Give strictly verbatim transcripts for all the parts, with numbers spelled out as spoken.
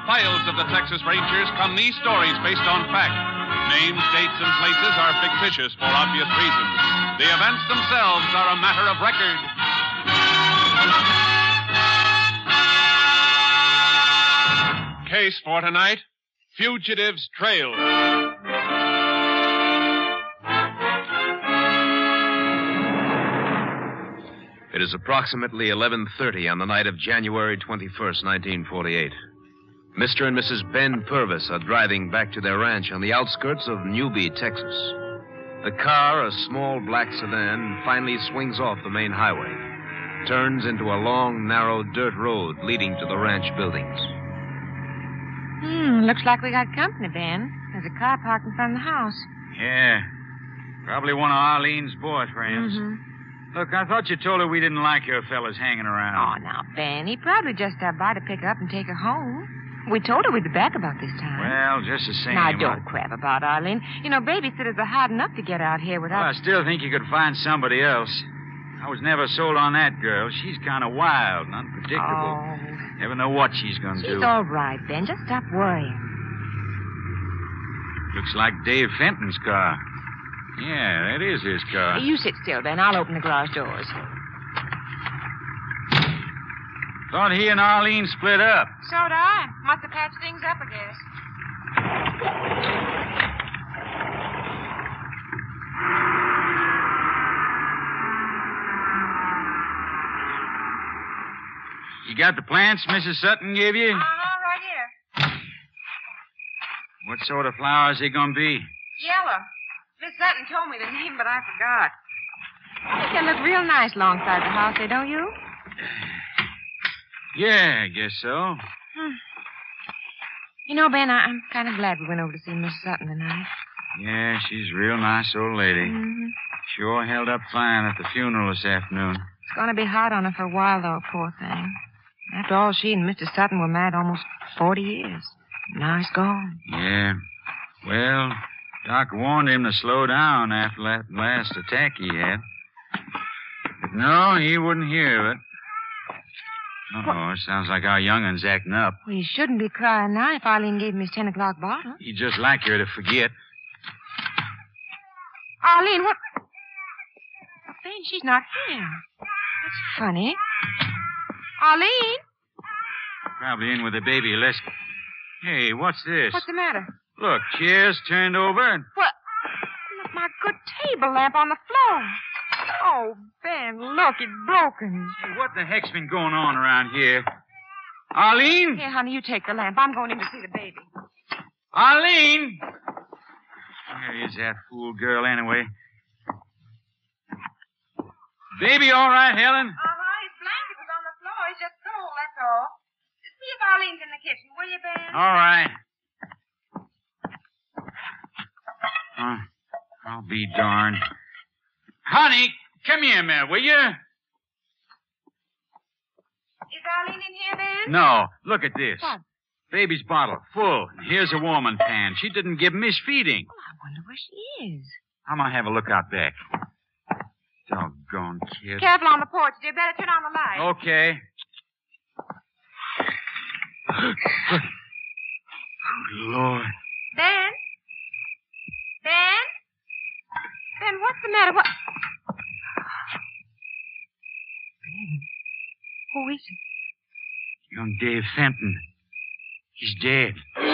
files of the Texas Rangers come these stories based on fact. Names, dates, and places are fictitious for obvious reasons. The events themselves are a matter of record. Case for tonight, Fugitive's Trail. It is approximately eleven thirty on the night of January twenty-first, nineteen forty-eight. Mister and Missus Ben Purvis are driving back to their ranch on the outskirts of Newby, Texas. The car, a small black sedan, finally swings off the main highway, turns into a long, narrow dirt road leading to the ranch buildings. Hmm, looks like we got company, Ben. There's a car parked in front of the house. Yeah. Probably one of Arlene's boyfriends. Mm-hmm. Look, I thought you told her we didn't like your fellas hanging around. Oh, now, Ben, he probably just stopped by to pick her up and take her home. We told her we'd be back about this time. Well, just the same. Now, don't I... crab about Arlene. You know, babysitters are hard enough to get out here without... Well, I still think you could find somebody else. I was never sold on that girl. She's kind of wild and unpredictable. Oh. Never know what she's going to do. She's all right, Ben. Just stop worrying. Looks like Dave Fenton's car. Yeah, that is his car. Hey, you sit still, Ben. I'll open the garage doors. Thought he and Arlene split up. So did I. Must have patched things up, I guess. You got the plants Missus Sutton gave you? Uh-huh, right here. What sort of flowers they gonna be? Yellow. Miss Sutton told me the name, but I forgot. I think they look real nice alongside the house, they don't you? Yeah, I guess so. Hmm. You know, Ben, I- I'm kind of glad we went over to see Miss Sutton tonight. Yeah, she's a real nice old lady. Mm-hmm. Sure held up fine at the funeral this afternoon. It's going to be hard on her for a while, though, poor thing. After all, she and Mister Sutton were married almost forty years. Now he's gone. Yeah. Well, Doc warned him to slow down after that last attack he had. But no, he wouldn't hear of it. Uh-oh, it sounds like our youngun's acting up. Well, you shouldn't be crying now if Arlene gave him his ten o'clock bottle. He'd just like her to forget. Arlene, what? Ben, she's not here. That's funny. Arlene? Probably in with the baby. Let's... Hey, what's this? What's the matter? Look, chairs turned over. What? Look, my good table lamp on the floor. Oh, Ben, look, it's broken. Hey, what the heck's been going on around here? Arlene? Here, honey, you take the lamp. I'm going in to see the baby. Arlene! Where is that fool girl, anyway? Baby all right, Helen? Uh-huh, his blanket was on the floor. He's just cold, that's all. See if Arlene's in the kitchen, will you, Ben? All right. Oh, I'll be darned. Honey, come here a minute, will you? Is Arlene in here, Ben? No, look at this. What? Baby's bottle, full. Here's a warming pan. She didn't give him his feeding. Oh, I wonder where she is. I'm going to have a look out back. Doggone kid. Careful on the porch, dear. Better turn on the light. Okay. Oh, Lord. Ben? Ben? Ben, what's the matter? What? Ben, who is it? Young Dave Fenton. He's dead.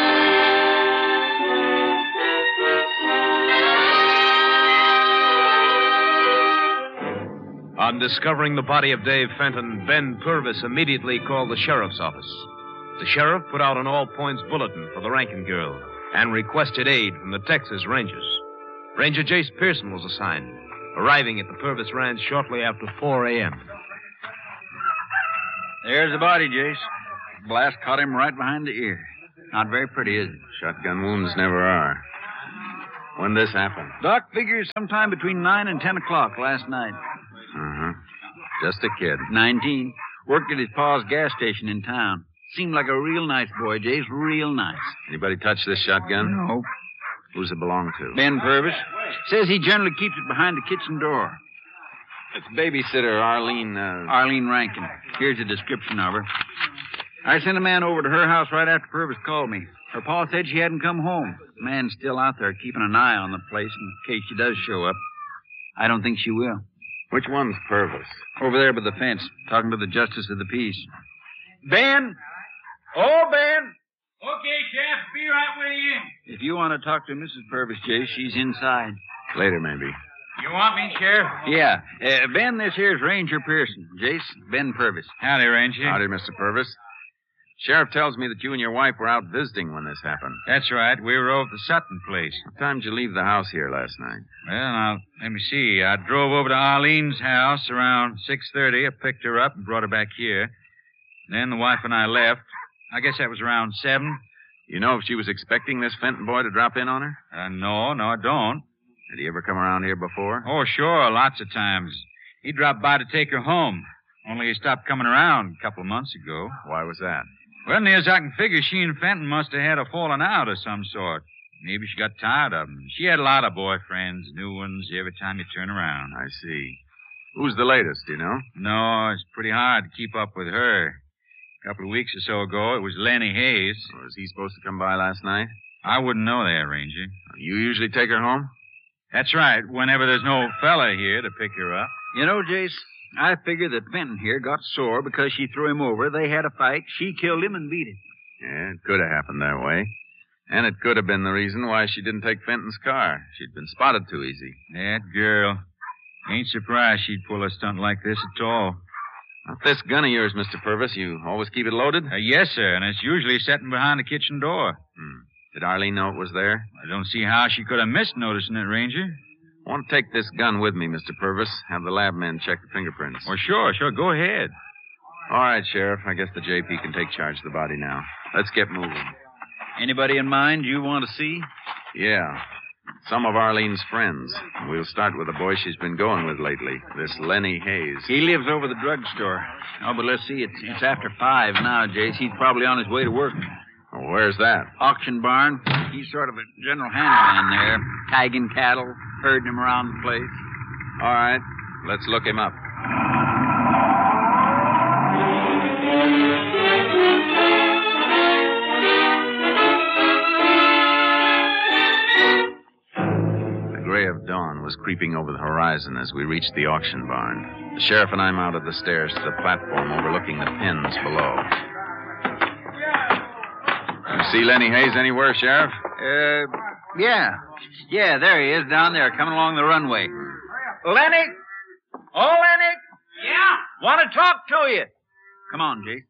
On discovering the body of Dave Fenton, Ben Purvis immediately called the sheriff's office. The sheriff put out an all-points bulletin for the Rankin girl and requested aid from the Texas Rangers. Ranger Jace Pearson was assigned, arriving at the Purvis Ranch shortly after four a.m. There's the body, Jace. Blast caught him right behind the ear. Not very pretty, is it? Shotgun wounds never are. When this happened? Doc figures sometime between nine and ten o'clock last night. Uh-huh. Just a kid. Nineteen. Worked at his pa's gas station in town. Seemed like a real nice boy, Jace. Real nice. Anybody touch this shotgun? No. Who's it belong to? Ben Purvis. Says he generally keeps it behind the kitchen door. It's babysitter Arlene, uh... Arlene Rankin. Here's a description of her. I sent a man over to her house right after Purvis called me. Her pa said she hadn't come home. The man's still out there keeping an eye on the place in case she does show up. I don't think she will. Which one's Purvis? Over there by the fence, talking to the justice of the peace. Ben! Oh, Ben! Okay, Sheriff. Be right with you. If you want to talk to Missus Purvis, Jay, she's inside. Later, maybe. You want me, Sheriff? Yeah. Uh, Ben, this here's Ranger Pearson. Jace, Ben Purvis. Howdy, Ranger. Howdy, Mister Purvis. Sheriff tells me that you and your wife were out visiting when this happened. That's right. We were over at the Sutton place. What time did you leave the house here last night? Well, now, let me see. I drove over to Arlene's house around six thirty. I picked her up and brought her back here. Then the wife and I left. I guess that was around seven. You know if she was expecting this Fenton boy to drop in on her? Uh, no, no, I don't. Had he ever come around here before? Oh, sure, lots of times. He dropped by to take her home. Only he stopped coming around a couple of months ago. Why was that? Well, near as I can figure, she and Fenton must have had a falling out of some sort. Maybe she got tired of him. She had a lot of boyfriends, new ones, every time you turn around. I see. Who's the latest, do you know? No, it's pretty hard to keep up with her. A couple of weeks or so ago, it was Lenny Hayes. Was he supposed to come by last night? I wouldn't know that, Ranger. You usually take her home? That's right, whenever there's no fella here to pick her up. You know, Jace, I figure that Fenton here got sore because she threw him over. They had a fight. She killed him and beat him. Yeah, it could have happened that way. And it could have been the reason why she didn't take Fenton's car. She'd been spotted too easy. That girl. Ain't surprised she'd pull a stunt like this at all. Not this gun of yours, Mister Purvis. You always keep it loaded? Uh, yes, sir, and it's usually sitting behind the kitchen door. Hmm. Did Arlene know it was there? I don't see how she could have missed noticing it, Ranger. I want to take this gun with me, Mister Purvis. Have the lab men check the fingerprints. Well, sure, sure. Go ahead. All right, Sheriff. I guess the J P can take charge of the body now. Let's get moving. Anybody in mind you want to see? Yeah. Some of Arlene's friends. We'll start with the boy she's been going with lately, this Lenny Hayes. He lives over the drugstore. Oh, but let's see. It's, it's after five now, Jace. He's probably on his way to work. Oh, where's that? Auction barn. He's sort of a general handyman there, tagging cattle, herding them around the place. All right. Let's look him up. The gray of dawn was creeping over the horizon as we reached the auction barn. The sheriff and I mounted the stairs to the platform overlooking the pens below. You see Lenny Hayes anywhere, Sheriff? Uh, yeah. Yeah, there he is, down there, coming along the runway. Lenny! Oh, Lenny! Yeah? Want to talk to you. Come on, Jake.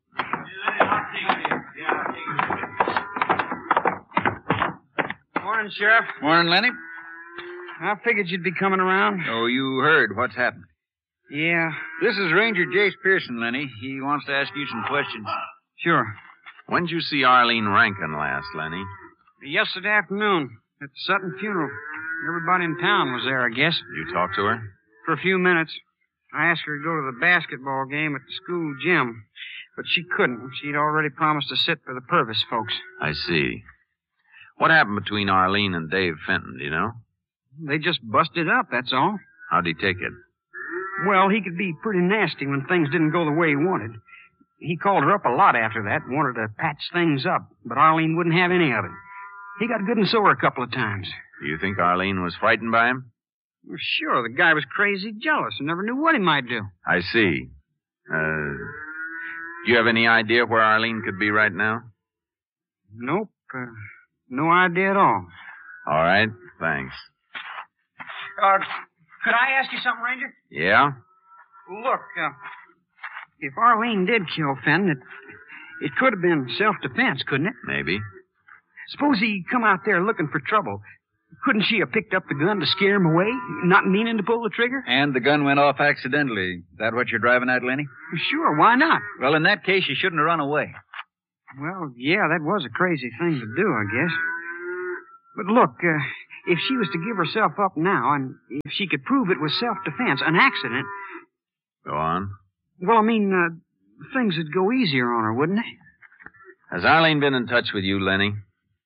Morning, Sheriff. Morning, Lenny. I figured you'd be coming around. Oh, you heard what's happened. Yeah. This is Ranger Jace Pearson, Lenny. He wants to ask you some questions. Sure. When'd you see Arlene Rankin last, Lenny? Yesterday afternoon at the Sutton funeral. Everybody in town was there, I guess. You talked to her? For a few minutes. I asked her to go to the basketball game at the school gym, but she couldn't. She'd already promised to sit for the Purvis folks. I see. What happened between Arlene and Dave Fenton, do you know? They just busted up, that's all. How'd he take it? Well, he could be pretty nasty when things didn't go the way he wanted. He called her up a lot after that, wanted to patch things up, but Arlene wouldn't have any of it. He got good and sore a couple of times. Do you think Arlene was frightened by him? Well, sure, the guy was crazy jealous and never knew what he might do. I see. Uh, do you have any idea where Arlene could be right now? Nope. Uh, no idea at all. All right, thanks. Uh, could I ask you something, Ranger? Yeah? Look, uh, if Arlene did kill Fenton, it, it could have been self-defense, couldn't it? Maybe. Suppose he come out there looking for trouble. Couldn't she have picked up the gun to scare him away, not meaning to pull the trigger? And the gun went off accidentally. Is that what you're driving at, Lenny? Sure, why not? Well, in that case, you shouldn't have run away. Well, yeah, that was a crazy thing to do, I guess. But look, uh, if she was to give herself up now, and if she could prove it was self-defense, an accident... Go on. Well, I mean, uh, things would go easier on her, wouldn't they? Has Arlene been in touch with you, Lenny?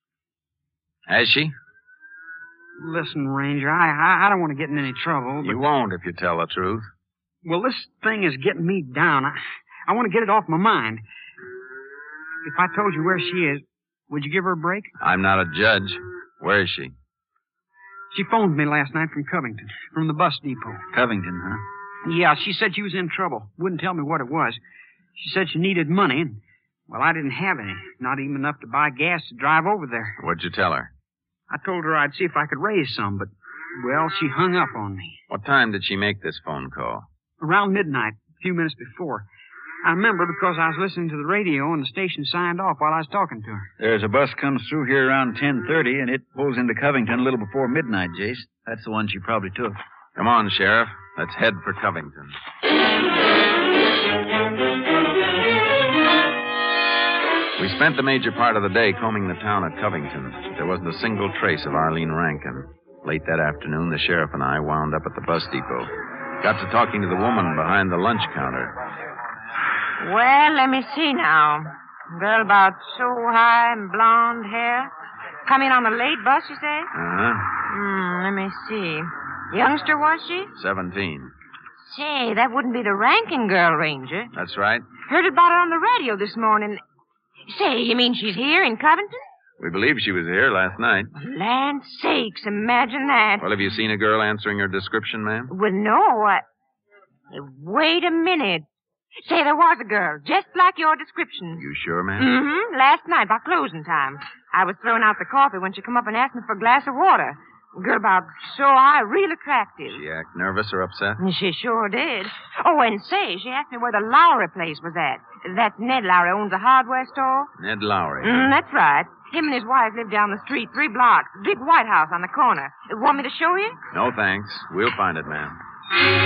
Has she? Listen, Ranger, I, I, I don't want to get in any trouble, but... You won't if you tell the truth. Well, this thing is getting me down. I, I want to get it off my mind. if I told you where she is, would you give her a break? I'm not a judge. Where is she? She phoned me last night from Covington, from the bus depot. Covington, huh? Yeah, she said she was in trouble. Wouldn't tell me what it was. She said she needed money, and, well, I didn't have any. Not even enough to buy gas to drive over there. What'd you tell her? I told her I'd see if I could raise some, but, well, she hung up on me. What time did she make this phone call? Around midnight, a few minutes before. I remember because I was listening to the radio and the station signed off while I was talking to her. There's a bus comes through here around ten thirty, and it pulls into Covington a little before midnight, Jace. That's the one she probably took. Come on, Sheriff. Let's head for Covington. We spent the major part of the day combing the town of Covington. There wasn't a single trace of Arlene Rankin. Late that afternoon, the sheriff and I wound up at the bus depot. Got to talking to the woman behind the lunch counter. Well, let me see now. Girl about so high and blonde hair. Come in on the late bus, you say? Uh-huh. Hmm, let me see. Youngster, was she? Seventeen. Say, that wouldn't be the Rankin girl, Ranger. That's right. Heard about her on the radio this morning. Say, you mean she's here in Covington? We believe she was here last night. Land sakes, imagine that. Well, have you seen a girl answering her description, ma'am? Well, no, I... Hey, wait a minute. Say, there was a girl, just like your description. You sure, ma'am? Mm-hmm. Last night, by closing time. I was throwing out the coffee when she come up and asked me for a glass of water. A girl about so high, real attractive. She act nervous or upset? She sure did. Oh, and say, she asked me where the Lowry place was at. That's Ned Lowry owns a hardware store. Ned Lowry. Mm, that's right. Him and his wife live down the street three blocks. Big white house on the corner. Want me to show you? No, thanks. We'll find it, ma'am.